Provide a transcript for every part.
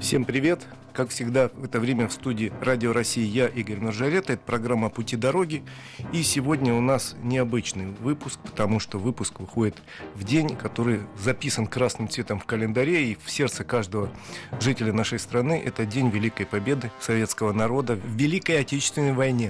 Всем привет! Как всегда, в это время в студии Радио России я, Игорь Нуржарет. Это программа «Пути дороги». И сегодня у нас необычный выпуск, потому что выпуск выходит в день, который записан красным цветом в календаре. И в сердце каждого жителя нашей страны это День Великой Победы советского народа в Великой Отечественной войне.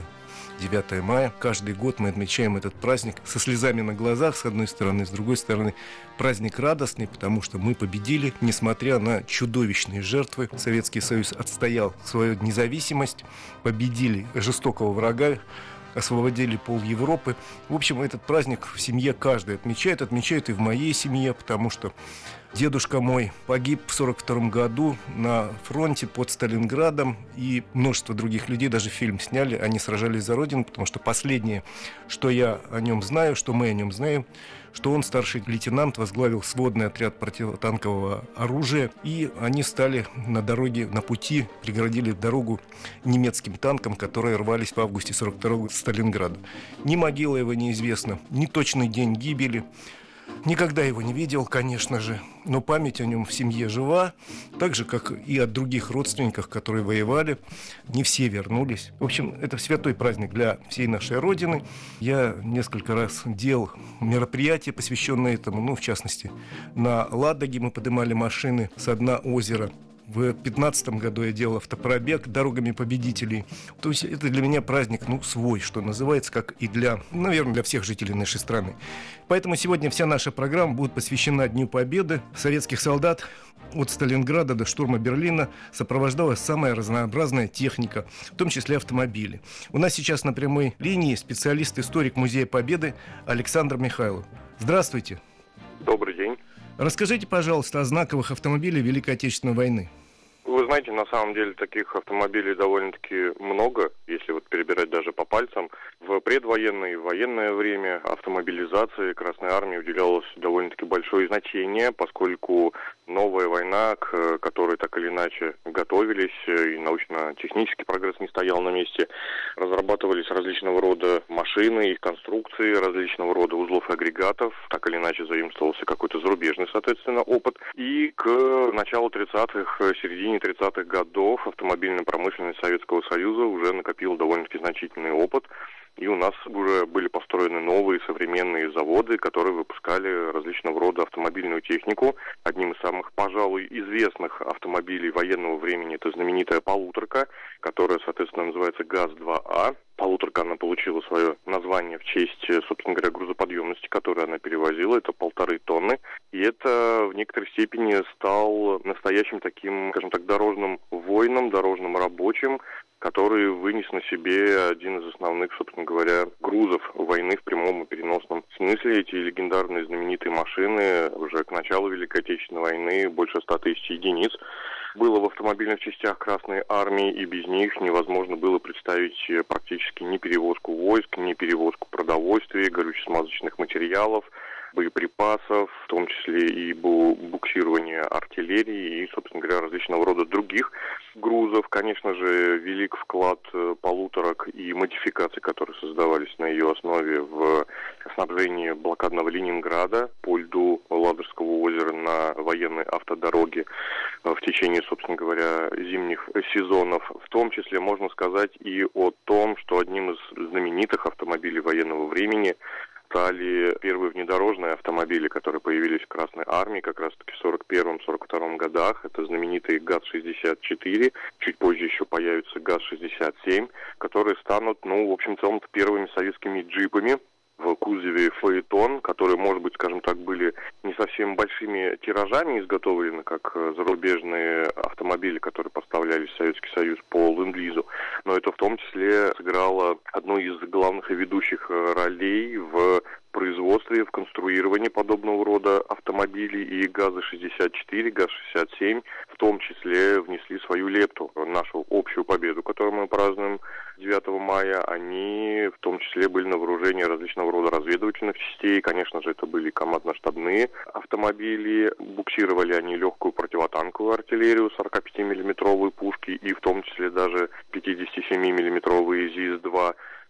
9 мая. Каждый год мы отмечаем этот праздник со слезами на глазах, с одной стороны, с другой стороны, праздник радостный, потому что мы победили, несмотря на чудовищные жертвы. Советский Союз отстоял свою независимость, победили жестокого врага, освободили пол Европы. В общем, этот праздник в семье каждый отмечает и в моей семье, потому что дедушка мой погиб в 1942 году на фронте под Сталинградом, и множество других людей, даже фильм сняли, они сражались за Родину, потому что последнее, что я о нем знаю, что мы о нем знаем, что он, старший лейтенант, возглавил сводный отряд противотанкового оружия, и они стали на дороге, на пути, преградили дорогу немецким танкам, которые рвались в августе 1942 с Сталинграда. Ни могила его неизвестна, ни точный день гибели. Никогда его не видел, конечно же, но память о нем в семье жива, так же, как и о других родственниках, которые воевали. Не все вернулись. В общем, это святой праздник для всей нашей Родины. Я несколько раз делал мероприятия, посвященные этому, в частности, на Ладоге мы поднимали машины со дна озера. В 2015 году я делал автопробег дорогами победителей. То есть это для меня праздник, свой, что называется, как и наверное, для всех жителей нашей страны. Поэтому сегодня вся наша программа будет посвящена Дню Победы. Советских солдат от Сталинграда до штурма Берлина сопровождала самая разнообразная техника, в том числе автомобили. У нас сейчас на прямой линии специалист-историк Музея Победы Александр Михайлов. Здравствуйте. Добрый день. Расскажите, пожалуйста, о знаковых автомобилях Великой Отечественной войны. Вы знаете, на самом деле таких автомобилей довольно-таки много, если перебирать даже по пальцам. В предвоенное и военное время автомобилизации Красной Армии уделялось довольно-таки большое значение, поскольку новая война, к которой так или иначе готовились, и научно-технический прогресс не стоял на месте, разрабатывались различного рода машины, их конструкции, различного рода узлов и агрегатов, так или иначе заимствовался какой-то зарубежный, соответственно, опыт. И к началу 30-х, середине 30-х годов автомобильная промышленность Советского Союза уже накопила довольно-таки значительный опыт, и у нас уже были построены новые современные заводы, которые выпускали различного рода автомобильную технику. Одним из самых, пожалуй, известных автомобилей военного времени это знаменитая полуторка, которая, соответственно, называется ГАЗ-2А. Полуторка, она получила свое название в честь, собственно говоря, грузоподъемности, которую она перевозила, это 1,5 тонны. И это в некоторой степени стал настоящим таким, скажем так, дорожным воином, дорожным рабочим, который вынес на себе один из основных, собственно говоря, грузов войны в прямом и переносном смысле. Эти легендарные знаменитые машины уже к началу Великой Отечественной войны больше 100 тысяч единиц было в автомобильных частях Красной Армии, и без них невозможно было представить практически ни перевозку войск, ни перевозку продовольствия, горюче-смазочных материалов, боеприпасов, в том числе и буксирование артиллерии и, собственно говоря, различного рода других грузов. Конечно же, велик вклад полуторок и модификаций, которые создавались на ее основе в снабжении блокадного Ленинграда по льду Ладожского озера на военной автодороге в течение, собственно говоря, зимних сезонов. В том числе можно сказать и о том, что одним из знаменитых автомобилей военного времени стали первые внедорожные автомобили, которые появились в Красной Армии как раз-таки в 1941-1942 годах. Это знаменитый ГАЗ-64, чуть позже еще появится ГАЗ-67, которые станут, в общем целом, первыми советскими джипами в кузове фаэтон, которые, может быть, скажем так, были не совсем большими тиражами изготовлены, как зарубежные автомобили, которые поставлялись в Советский Союз по ленд-лизу, но это в том числе сыграло одну из главных и ведущих ролей в производстве, в конструировании подобного рода автомобилей, и ГАЗы-64, ГАЗ-67 в том числе внесли свою лепту в нашу общую победу, которую мы празднуем 9 мая. Они в том числе были на вооружении различного рода разведывательных частей. Конечно же, это были командно-штабные автомобили. Буксировали они легкую противотанковую артиллерию, 45-миллиметровые пушки и в том числе даже 57-миллиметровые ЗИС-2.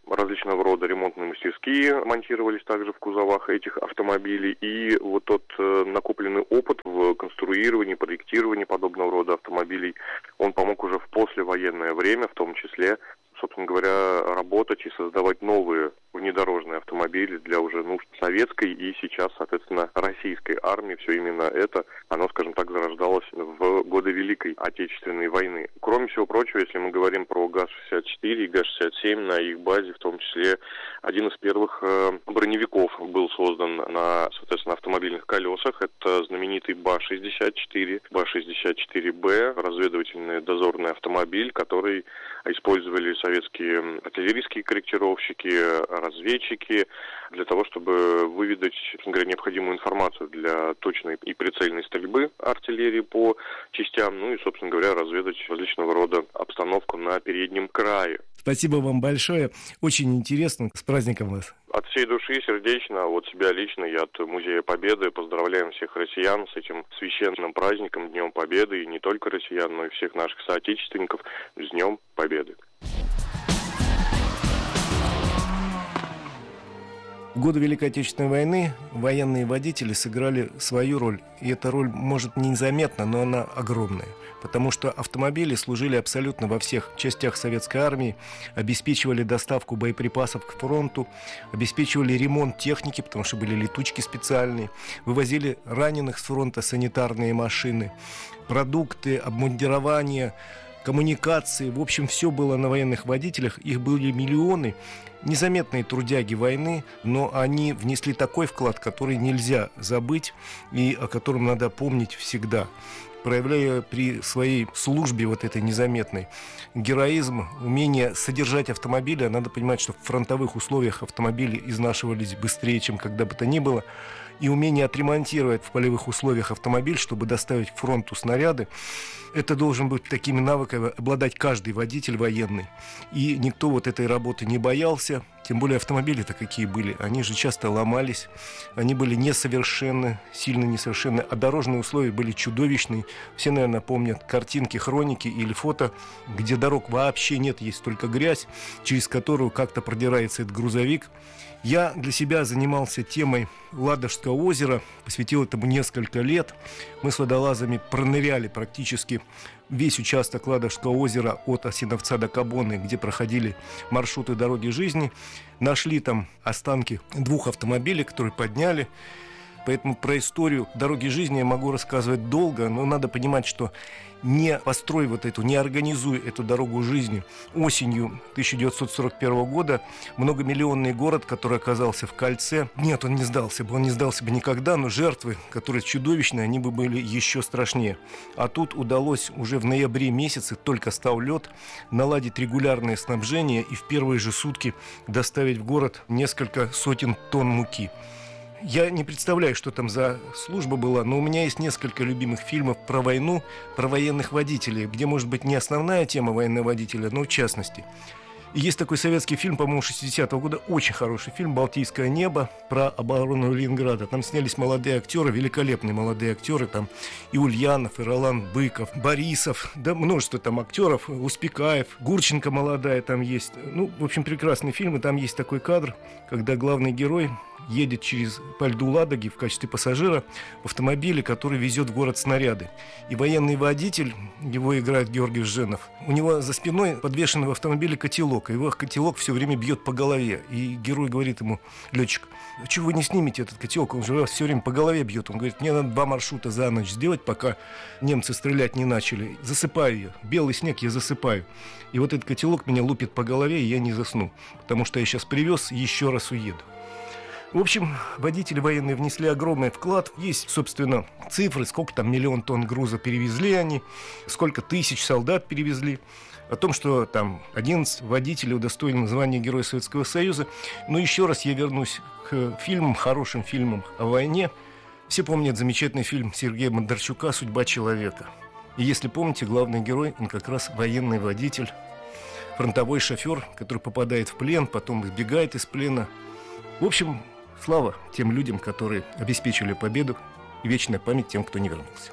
различного рода ремонтные мастерские монтировались также в кузовах этих автомобилей. И вот тот накопленный опыт в конструировании, проектировании подобного рода автомобилей, он помог уже в послевоенное время, в том числе, собственно говоря, работать и создавать новые внедорожные автомобили для уже нужд советской и сейчас, соответственно, российской армии. Все именно это, оно, скажем так, зарождалось в годы Великой Отечественной войны. Кроме всего прочего, если мы говорим про ГАЗ-64 и ГАЗ-67, на их базе, в том числе, один из первых броневиков был создан на, соответственно, автомобильных колесах. Это знаменитый БА-64, БА-64Б, разведывательный дозорный автомобиль, который использовали советские артиллерийские корректировщики, разведчики для того, чтобы выведать, собственно говоря, необходимую информацию для точной и прицельной стрельбы артиллерии по частям, ну и, собственно говоря, разведать различного рода обстановку на переднем крае. Спасибо вам большое. Очень интересно. С праздником вас. От всей души, сердечно, от себя лично и от Музея Победы поздравляем всех россиян с этим священным праздником, Днем Победы, и не только россиян, но и всех наших соотечественников с Днем Победы. В годы Великой Отечественной войны военные водители сыграли свою роль. И эта роль, может, незаметна, но она огромная. Потому что автомобили служили абсолютно во всех частях советской армии, обеспечивали доставку боеприпасов к фронту, обеспечивали ремонт техники, потому что были летучки специальные, вывозили раненых с фронта санитарные машины, продукты, обмундирование, коммуникации. В общем, все было на военных водителях. Их были миллионы. Незаметные трудяги войны, но они внесли такой вклад, который нельзя забыть и о котором надо помнить всегда. Проявляя при своей службе вот этой незаметной героизм, умение содержать автомобили, надо понимать, что в фронтовых условиях автомобили изнашивались быстрее, чем когда бы то ни было, и умение отремонтировать в полевых условиях автомобиль, чтобы доставить к фронту снаряды, это должен быть такими навыками обладать каждый водитель военный. И никто вот этой работы не боялся, тем более автомобили-то какие были. Они же часто ломались, они были несовершенны, сильно несовершенны, а дорожные условия были чудовищные. Все, наверное, помнят картинки, хроники или фото, где дорог вообще нет, есть только грязь, через которую как-то продирается этот грузовик. Я для себя занимался темой Ладожского озера, посвятил этому несколько лет. Мы с водолазами проныряли практически весь участок Ладожского озера от Осиновца до Кабоны, где проходили маршруты дороги жизни. Нашли там останки 2 автомобилей, которые подняли. Поэтому про историю дороги жизни я могу рассказывать долго, но надо понимать, что не построй вот эту, не организуй эту дорогу жизни осенью 1941 года, многомиллионный город, который оказался в кольце, нет, он не сдался бы никогда, но жертвы, которые чудовищные, они бы были еще страшнее. А тут удалось уже в ноябре месяце, только стал лед, наладить регулярное снабжение и в первые же сутки доставить в город несколько сотен тонн муки. Я не представляю, что там за служба была, но у меня есть несколько любимых фильмов про войну, про военных водителей, где, может быть, не основная тема военного водителя, но в частности. И есть такой советский фильм, по-моему, 60-го года, очень хороший фильм «Балтийское небо», про оборону Ленинграда. Там снялись молодые актеры, великолепные молодые актеры, там и Ульянов, и Ролан Быков, Борисов, да множество там актеров, Успекаев, Гурченко молодая там есть. Ну, в общем, прекрасный фильм, и там есть такой кадр, когда главный герой едет по льду Ладоги в качестве пассажира в автомобиле, который везет в город снаряды. И военный водитель, его играет Георгий Жженов, у него за спиной подвешен в автомобиле котелок, и его котелок все время бьет по голове. И герой говорит ему, летчик, а чего вы не снимете этот котелок, он же вас все время по голове бьет. Он говорит, мне надо 2 маршрута за ночь сделать, пока немцы стрелять не начали. Засыпаю я, белый снег я засыпаю. И вот этот котелок меня лупит по голове, и я не засну, потому что я сейчас привез и еще раз уеду. В общем, водители военные внесли огромный вклад. Есть, собственно, цифры, сколько там 1 000 000 тонн груза перевезли они, сколько тысяч солдат перевезли. О том, что там 11 водителей удостоены звания Героя Советского Союза. Но еще раз я вернусь к фильмам, хорошим фильмам о войне. Все помнят замечательный фильм Сергея Бондарчука «Судьба человека». И если помните, главный герой, он как раз военный водитель, фронтовой шофер, который попадает в плен, потом избегает из плена. В общем, слава тем людям, которые обеспечили победу, и вечная память тем, кто не вернулся.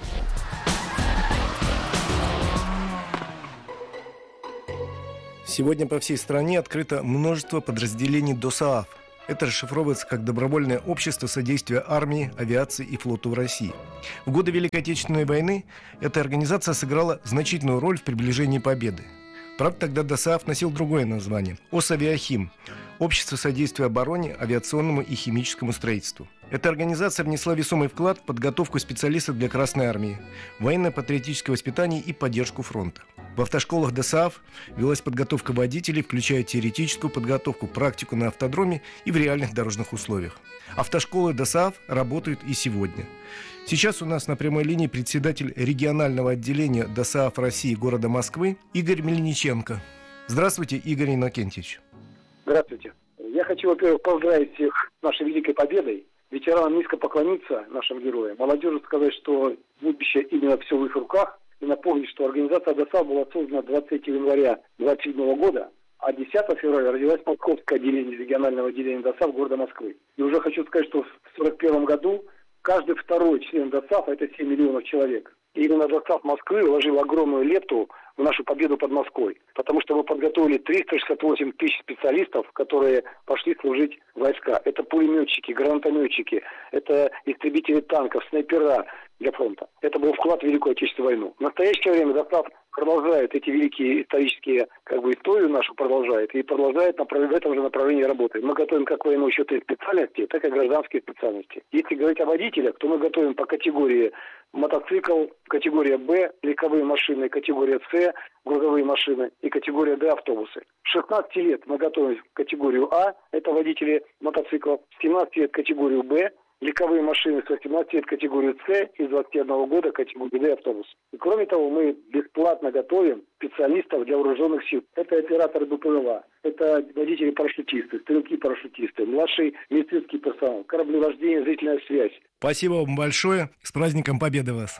Сегодня по всей стране открыто множество подразделений ДОСААФ. Это расшифровывается как Добровольное общество содействия армии, авиации и флоту в России. В годы Великой Отечественной войны эта организация сыграла значительную роль в приближении победы. Правда, тогда ДОСААФ носил другое название – ОСАВИАХИМ – Общество содействия обороне, авиационному и химическому строительству. Эта организация внесла весомый вклад в подготовку специалистов для Красной армии, военно-патриотическое воспитание и поддержку фронта. В автошколах ДОСААФ велась подготовка водителей, включая теоретическую подготовку, практику на автодроме и в реальных дорожных условиях. Автошколы ДОСААФ работают и сегодня. Сейчас у нас на прямой линии председатель регионального отделения ДОСААФ России города Москвы Игорь Мельниченко. Здравствуйте, Игорь Иннокентьевич. Здравствуйте. Я хочу, во-первых, поздравить всех с нашей великой победой. Ветеранам низко поклониться, нашим героям. Молодежи сказать, что будущее именно все в их руках. И напомнить, что организация ДОСААФ была создана 23 января 1927 года, а 10 февраля родилось Московское отделение регионального отделения ДОСААФ города Москвы. И уже хочу сказать, что в 1941 году каждый второй член ДОСААФ – это 7 миллионов человек. И именно ДОСААФ Москвы вложил огромную лепту в нашу победу под Москвой. Потому что мы подготовили 368 тысяч специалистов, которые пошли служить в войска. Это пулеметчики, гранатометчики, это истребители танков, снайпера для фронта. Это был вклад в Великую Отечественную войну. В настоящее время ДОСААФ продолжает эти великие исторические историю нашу продолжает и продолжает в этом же направлении работать. Мы готовим как военно-учетные специальности, так и гражданские специальности. Если говорить о водителях, то мы готовим по категории мотоцикл, категория Б, легковые машины, категория С, грузовые машины и категория Д автобусы. С 16 лет мы готовим категорию А, это водители мотоциклов, с 17 лет категорию Б, легковые машины с 18 лет категорию С и с 21 года категорию Д автобус. И кроме того, мы бесплатно готовим специалистов для вооруженных сил. Это операторы БПЛА, это водители-парашютисты, стрелки-парашютисты, младший медицинский персонал, кораблевождение, зрительная связь. Спасибо вам большое. С праздником Победы вас!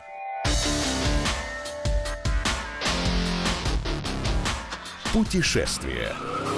Путешествие.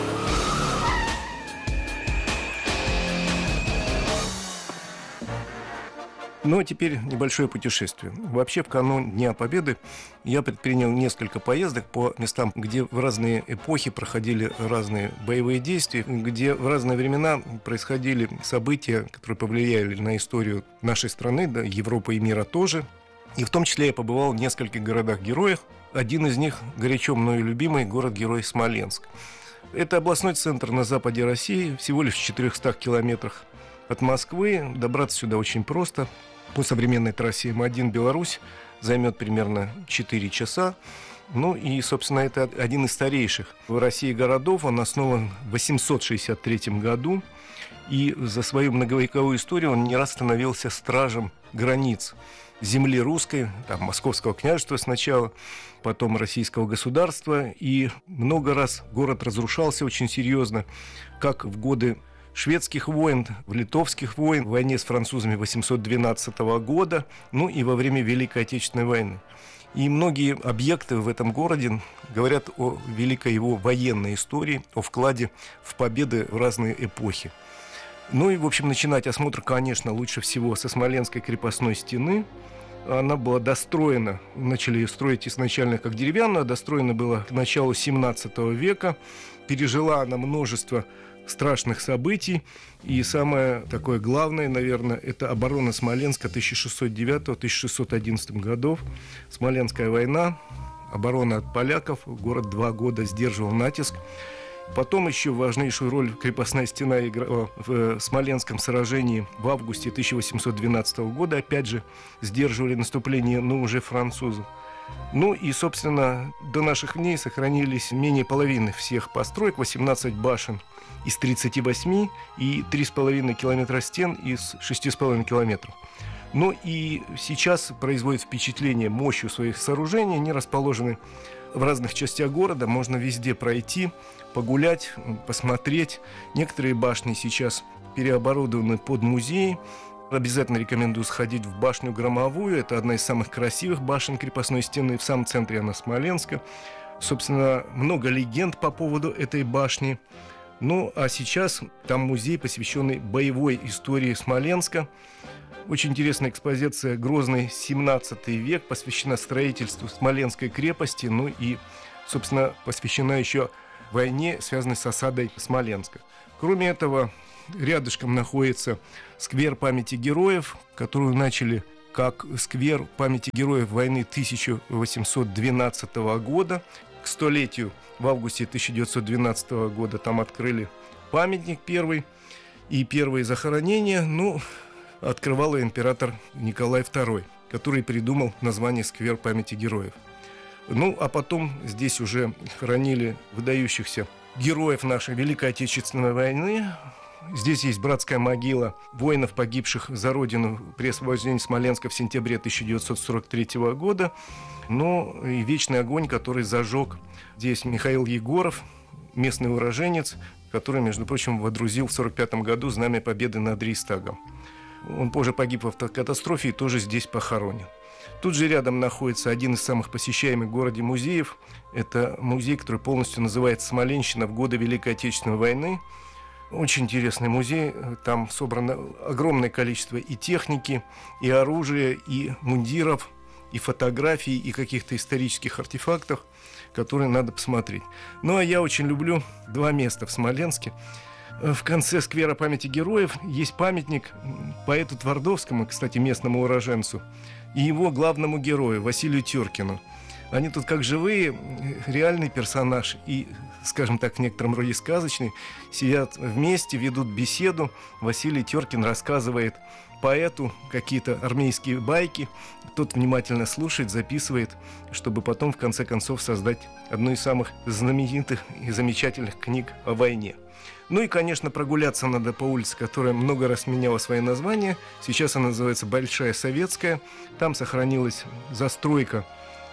Ну, а теперь небольшое путешествие. Вообще, в канун Дня Победы я предпринял несколько поездок по местам, где в разные эпохи проходили разные боевые действия, где в разные времена происходили события, которые повлияли на историю нашей страны, да, Европы и мира тоже. И в том числе я побывал в нескольких городах-героях. Один из них горячо мною любимый город-герой Смоленск. Это областной центр на западе России, всего лишь в 400 километрах от Москвы. Добраться сюда очень просто. По современной трассе М1 Беларусь займет примерно 4 часа. Ну и, собственно, это один из старейших в России городов. Он основан в 863 году. И за свою многовековую историю он не раз становился стражем границ земли русской, там, Московского княжества сначала, потом Российского государства. И много раз город разрушался очень серьезно, как в годы шведских войн, в литовских войн, в войне с французами 812 года, ну и во время Великой Отечественной войны. И многие объекты в этом городе говорят о великой его военной истории, о вкладе в победы в разные эпохи. Ну и, в общем, начинать осмотр, конечно, лучше всего со Смоленской крепостной стены. Она была достроена, начали ее строить изначально как деревянную, достроена была к началу 17 века. Пережила она множество страшных событий. И самое такое главное, наверное, это оборона Смоленска 1609-1611 годов. Смоленская война, оборона от поляков. Город 2 года сдерживал натиск. Потом еще важнейшую роль крепостная стена играла в Смоленском сражении в августе 1812 года. Опять же, сдерживали наступление, но уже французов. Ну и, собственно, до наших дней сохранились менее половины всех построек, 18 башен из 38 и 3,5 километра стен из 6,5 километров. Ну и сейчас производит впечатление мощью своих сооружений. Они расположены в разных частях города, можно везде пройти, погулять, посмотреть. Некоторые башни сейчас переоборудованы под музей. Обязательно рекомендую сходить в башню Громовую. Это одна из самых красивых башен крепостной стены. В самом центре она Смоленска. Собственно, много легенд по поводу этой башни. Ну, а сейчас там музей, посвященный боевой истории Смоленска. Очень интересная экспозиция «Грозный 17 век», посвящена строительству Смоленской крепости. Ну и, собственно, посвящена еще войне, связанной с осадой Смоленска. Кроме этого, рядышком находится сквер памяти героев, которую начали как сквер памяти героев войны 1812 года. К столетию в августе 1912 года там открыли памятник первый. И первые захоронения, открывал император Николай II, который придумал название «Сквер памяти героев». А потом здесь уже хоронили выдающихся героев нашей Великой Отечественной войны. Здесь есть братская могила воинов, погибших за родину при освобождении Смоленска в сентябре 1943 года. И вечный огонь, который зажег здесь Михаил Егоров, местный уроженец, который, между прочим, водрузил в 1945 году знамя победы над Рейхстагом. Он позже погиб в автокатастрофе и тоже здесь похоронен. Тут же рядом находится один из самых посещаемых в городе музеев. Это музей, который полностью называется «Смоленщина в годы Великой Отечественной войны». Очень интересный музей. Там собрано огромное количество и техники, и оружия, и мундиров, и фотографий, и каких-то исторических артефактов, которые надо посмотреть. А я очень люблю два места в Смоленске. В конце сквера памяти героев есть памятник поэту Твардовскому, кстати, местному уроженцу, и его главному герою Василию Теркину. Они тут как живые, реальный персонаж и, скажем так, в некотором роде сказочный, сидят вместе, ведут беседу. Василий Теркин рассказывает поэту какие-то армейские байки. Тот внимательно слушает, записывает, чтобы потом, в конце концов, создать одну из самых знаменитых и замечательных книг о войне. И, конечно, прогуляться надо по улице, которая много раз меняла свои названия. Сейчас она называется Большая Советская. Там сохранилась застройка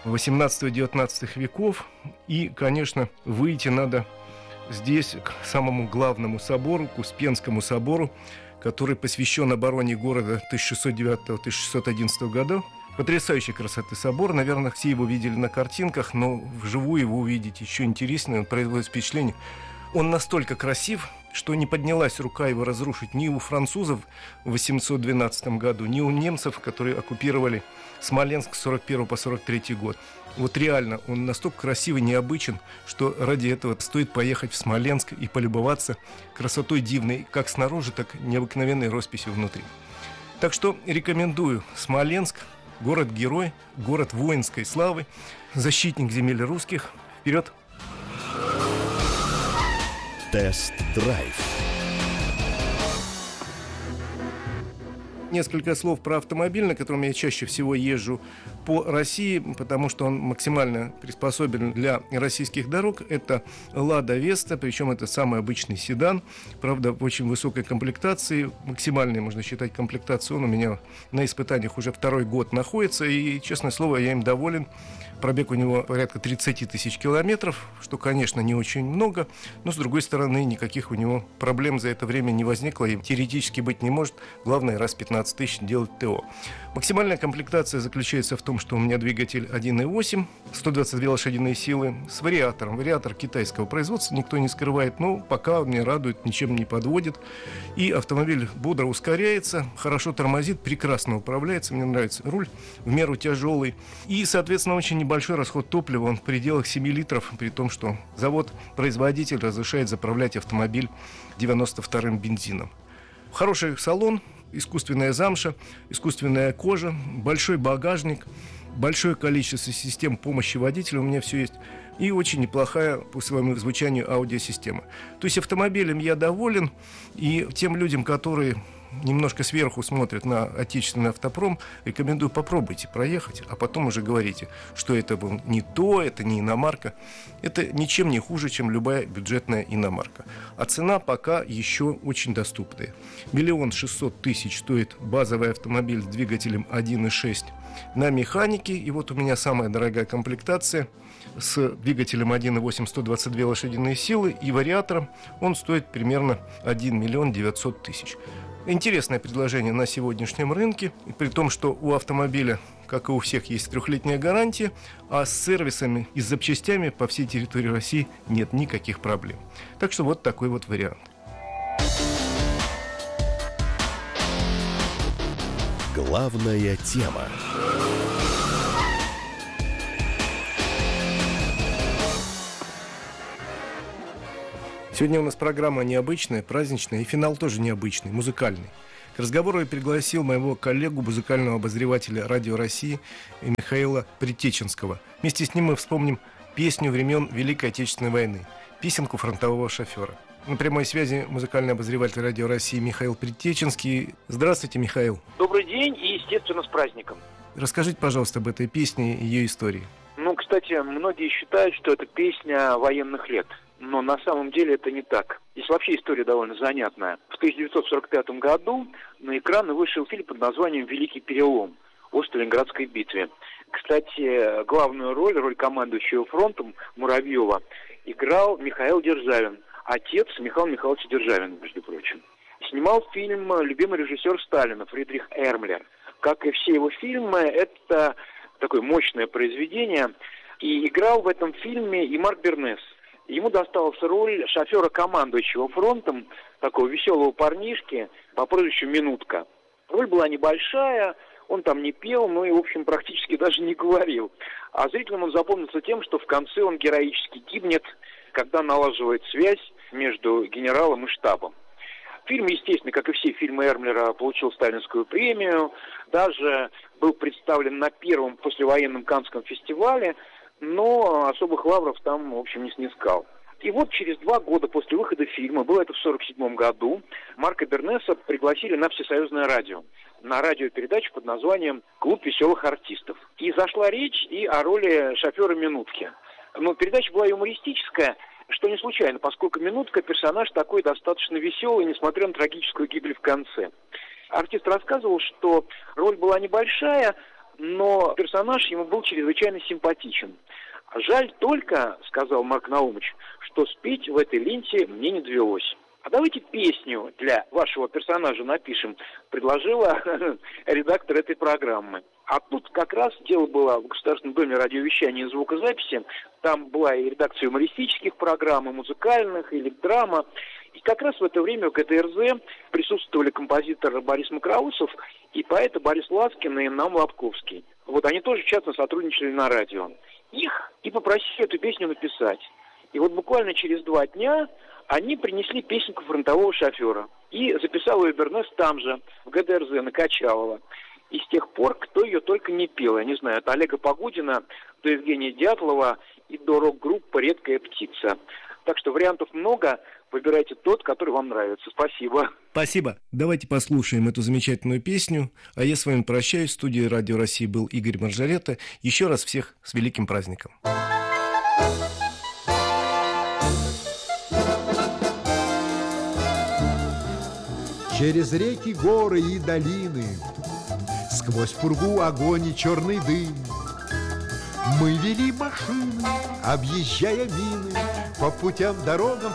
18-19 веков. И, конечно, выйти надо здесь к самому главному собору, к Успенскому собору, который посвящен обороне города 1609-1611 годов. Потрясающей красоты собор. Наверное, все его видели на картинках, но вживую его увидеть еще интереснее. Он производит впечатление. Он настолько красив, что не поднялась рука его разрушить ни у французов в 1812 году, ни у немцев, которые оккупировали Смоленск с 41 по 43 год. Вот реально, он настолько красивый, необычен, что ради этого стоит поехать в Смоленск и полюбоваться красотой дивной, как снаружи, так и необыкновенной росписью внутри. Так что рекомендую Смоленск, город-герой, город воинской славы, защитник земель русских. Вперед! Тест-драйв. Несколько слов про автомобиль, на котором я чаще всего езжу по России, потому что он максимально приспособлен для российских дорог. Это «Лада Веста», причем это самый обычный седан, правда, в очень высокой комплектации. Максимальной, можно считать, комплектацию. Он у меня на испытаниях уже второй год находится, и, честное слово, я им доволен. Пробег у него порядка 30 тысяч километров, что, конечно, не очень много, но, с другой стороны, никаких у него проблем за это время не возникло и теоретически быть не может. Главное, раз 15 тысяч делать ТО. Максимальная комплектация заключается в том, что у меня двигатель 1.8, 122 лошадиные силы с вариатором. Вариатор китайского производства, никто не скрывает, но пока он меня радует, ничем не подводит. И автомобиль бодро ускоряется, хорошо тормозит, прекрасно управляется, мне нравится руль, в меру тяжелый. И, соответственно, очень небольшой расход топлива, он в пределах 7 литров, при том, что завод-производитель разрешает заправлять автомобиль 92-м бензином. Хороший салон, искусственная замша, искусственная кожа, большой багажник, большое количество систем помощи водителю у меня все есть. И очень неплохая по своему звучанию аудиосистема. То есть автомобилем я доволен. И тем людям, которые немножко сверху смотрят на отечественный автопром, рекомендую попробуйте проехать, а потом уже говорите, что это был не то, это не иномарка. Это ничем не хуже, чем любая бюджетная иномарка. А цена пока еще очень доступная. 1 600 000 стоит базовый автомобиль с двигателем 1.6 на механике. И вот у меня самая дорогая комплектация с двигателем 1.8, 122 лошадиные силы и вариатором. Он стоит примерно 1 900 000. Интересное предложение на сегодняшнем рынке, при том, что у автомобиля, как и у всех, есть 3-летняя гарантия, а с сервисами и с запчастями по всей территории России нет никаких проблем. Так что вот такой вот вариант. Главная тема. Сегодня у нас программа необычная, праздничная, и финал тоже необычный, музыкальный. К разговору я пригласил моего коллегу, музыкального обозревателя Радио России Михаила Притеченского. Вместе с ним мы вспомним песню времен Великой Отечественной войны, песенку фронтового шофера. На прямой связи музыкальный обозреватель Радио России Михаил Притеченский. Здравствуйте, Михаил. Добрый день и, естественно, с праздником. Расскажите, пожалуйста, об этой песне и ее истории. Кстати, многие считают, что это песня военных лет. Но на самом деле это не так. Здесь вообще история довольно занятная. В 1945 году на экраны вышел фильм под названием «Великий перелом» о Сталинградской битве. Кстати, главную роль командующего фронтом Муравьева, играл Михаил Державин, отец Михаила Михайловича Державина, между прочим. Снимал фильм любимый режиссер Сталина Фридрих Эрмлер. Как и все его фильмы, это такое мощное произведение. И играл в этом фильме и Марк Бернес. Ему досталась роль шофера, командующего фронтом, такого веселого парнишки по прозвищу Минутка. Роль была небольшая, он там не пел, но и, в общем, практически даже не говорил. А зрителям он запомнился тем, что в конце он героически гибнет, когда налаживает связь между генералом и штабом. Фильм, естественно, как и все фильмы Эрмлера, получил Сталинскую премию, даже был представлен на первом послевоенном Каннском фестивале, но особых лавров там, в общем, не снискал. И вот через 2 года после выхода фильма, было это в 1947 году, Марка Бернеса пригласили на Всесоюзное радио, на радиопередачу под названием «Клуб веселых артистов». И зашла речь и о роли шофера Минутки. Но передача была юмористическая, что не случайно, поскольку Минутка персонаж такой достаточно веселый, несмотря на трагическую гибель в конце. Артист рассказывал, что роль была небольшая, но персонаж ему был чрезвычайно симпатичен. «Жаль только, — сказал Марк Наумович, — что спеть в этой ленте мне не довелось. А давайте песню для вашего персонажа напишем», — предложила редактор этой программы. А тут как раз дело было в Государственном доме радиовещания и звукозаписи. Там была и редакция юмористических программ, и музыкальных, и драма. И как раз в это время в ГТРЗ присутствовали композитор Борис Макроусов и поэты Борис Ласкин и Наум Лобковский. Вот они тоже часто сотрудничали на радио. Их и попросили эту песню написать. И вот буквально через 2 дня они принесли песенку фронтового шофера. И записал ее Бернес там же, в ГДРЗ, на Качалово. И с тех пор кто ее только не пел. Я не знаю, от Олега Погодина до Евгения Дятлова и до рок-группы «Редкая птица». Так что вариантов много. Выбирайте тот, который вам нравится. Спасибо. Спасибо. Давайте послушаем эту замечательную песню. А я с вами прощаюсь. В студии Радио России был Игорь Маржарета. Еще раз всех с великим праздником. Через реки, горы и долины, сквозь пургу, огонь и черный дым, мы вели машины, объезжая мины, по путям, дорогам